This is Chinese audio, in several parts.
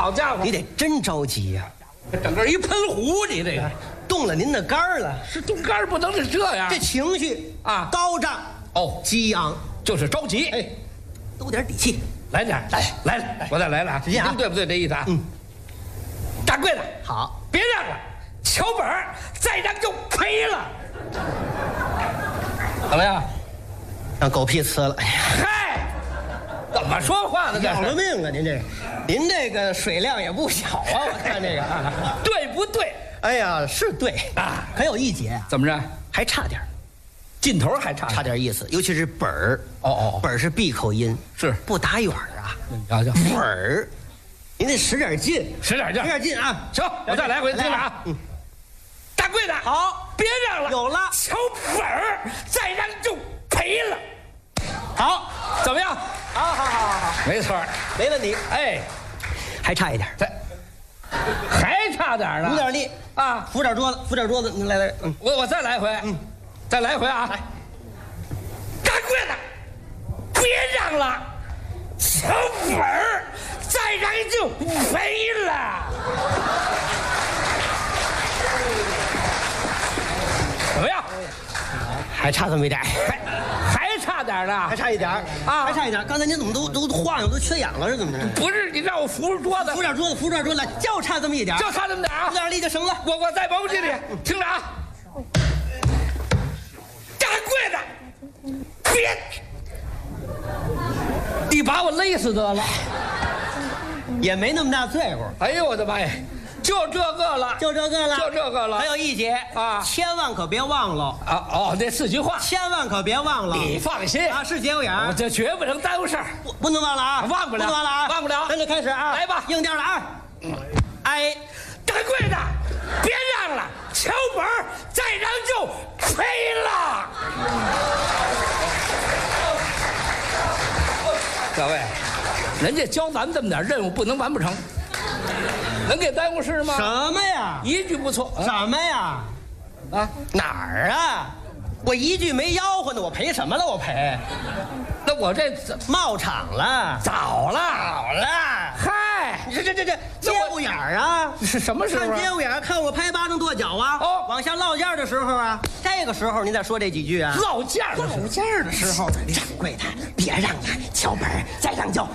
好家伙， 你得真着急呀！ 整个一喷壶，你这个动了您的肝儿了。 是动肝不能是这样， 这情绪啊高涨哦， 激昂， 就是着急。 哎，兜点底气， 来点，来，我再来了啊！ 直接啊， 对不对？这意思啊？嗯。掌柜的， 好， 别让了，瞧本儿，再让就赔了。怎么样？ 让狗屁呲了！哎呀， 嗨，怎么说话呢？这要了是命了！您这个水量也不小啊！我看这个啊， 对不对？ 哎呀，是对啊， 还有一节啊， 怎么着？ 还差点儿， 劲头还差差点意思，尤其是本儿。 哦， 本儿是闭口音， 是不打远儿啊。 瞧瞧， 本儿，您得使点劲， 使点劲， 使点劲啊！ 行，我再来回，听着啊。大柜子， 好， 别让了， 有了， 瞧本儿，再让就赔了。 好， 怎么样？ 好， 没错， 没问题。 哎， 还差一点， 还差点呢， 努点力啊！ 扶点桌子，您来， 我再来回，再来回啊！ 来， 大柜子，别让了，瞧本儿，再让就赔了。怎么样？ 还差这么一点， 还差点呢， 还差一点啊还差一点。刚才您怎么都晃悠，都缺氧了是怎么着？ 不是你让我扶着桌子， 扶点桌子来，就差这么一点， 就差这么点啊！ 有点力就成了。 我再甭这里，听着啊！大柜子，别！你把我勒死得了！ 也没那么大罪过， 哎呦我的妈呀！就这个了， 就这个了。还有一节啊， 千万可别忘了啊！这4句话， 千万可别忘了。 你放心啊，是节骨眼儿， 我这绝不能耽误事儿， 不能忘了啊， 忘不了，忘不了。 咱就开始啊， 来吧， 硬调了啊！哎， 大柜子，别让了，瞧本儿，再让就赔了。各位，人家教咱们这么点任务，不能完不成，能给耽误事吗？ 什么呀？ 一句不错。 什么呀？ 啊， 哪儿啊？我一句没吆喝呢，我赔什么了？我赔？ 那我这冒场了， 早了，嗨， 你这节骨眼儿啊！ 是什么时候？ 看节骨眼儿，看我拍巴掌跺脚啊！ 哦， 往下落架的时候啊，这个时候您再说这几句啊。 落架的时候， 掌柜的，别让他瞧本儿，再让就。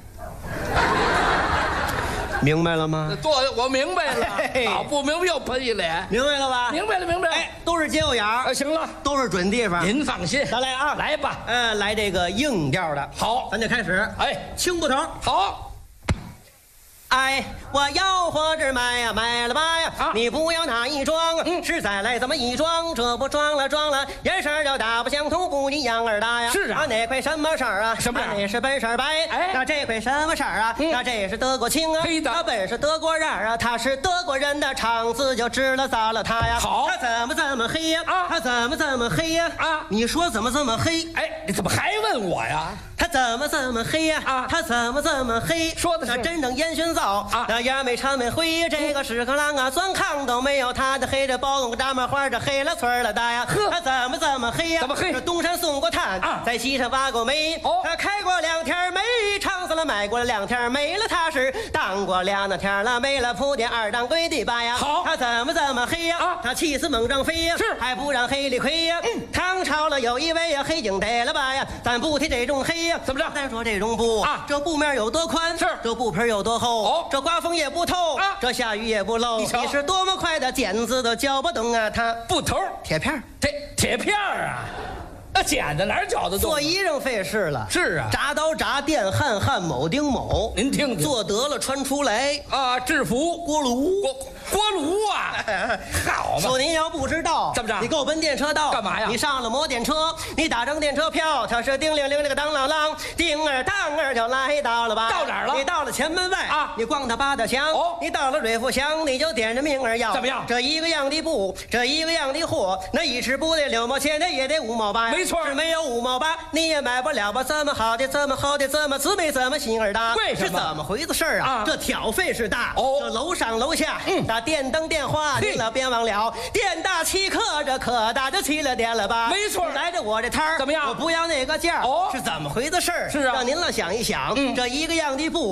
明白了吗？ 我明白了，好，不明白又喷一脸， 明白了吧？ 明白了。 哎，都是节骨眼儿， 行了， 都是准地方。 您放心， 咱来啊， 来吧。 来这个硬调的。 好， 咱就开始。 哎， 轻步头。 好。 哎，我吆喝着卖呀，卖了吧呀！你不要那一装，实在来怎么一装？这不装了，颜色儿要大不相同，不一样儿大呀。 是啊， 那块什么色儿啊？ 什么？ 那是本色白。 哎， 那这块什么色儿啊？那这是德国青啊， 黑的。 他本是德国人啊，他是德国人的肠子就知了糟了他呀。 好， 他怎么这么黑呀？他怎么这么黑呀？你说怎么这么黑？ 哎，你怎么还问我呀？ 他怎么这么黑呀？他怎么这么黑？ 说的是那真正烟熏灶那烟没掺没灰，这个屎壳郎啊，钻炕都没有他的黑，这包公大麻花这黑了村了大呀。他怎么这么黑呀？ 怎么黑？ 这东山送过炭在西山挖过煤。他开过2天煤，唱死了买过了2天没了，他是当过2天了没了，铺垫2当归地吧呀。 好， 他怎么这么黑呀？他气死猛张飞呀， 是还不让黑里亏呀。唐朝了有一位呀，黑警逮了吧呀，咱不提这种黑呀。 怎么着？ 单说这种布这布面有多宽， 是这布皮有多厚，这刮风也不透这下雨也不漏。你是多么快的剪子都绞不动啊！它布头铁片铁片啊，那剪子哪儿绞得动？ 做一扔费事了。 是啊， 铡刀铡，电焊焊，铆钉铆。 您听听， 做得了穿出来啊，制服锅炉啊，好嘛！ 说您要不知道， 怎么着？ 你够奔电车道干嘛呀？ 你上了摩电车，你打张电车票，它是叮铃铃那个当啷啷，叮儿当儿就来到了吧？ 到哪儿了？ 你到了前门外你逛它八大墙。你到了瑞福乡，你就点着命儿要。 怎么样？ 这一个样的布，这一个样的货，那一尺布得6毛钱，那也得5毛8。 没错， 是没有5毛8，你也买不了吧？这么好的，这么厚的，这么滋味，这么心儿大， 为什么？ 是怎么回事啊？这挑费是大这楼上楼下打电灯电话，您老别忘了，店大欺客，这可大就起了点了吧？ 没错， 来着我这摊儿怎么样？ 我不要那个价是怎么回事？ 是啊， 让您了想一想，这一个样的布。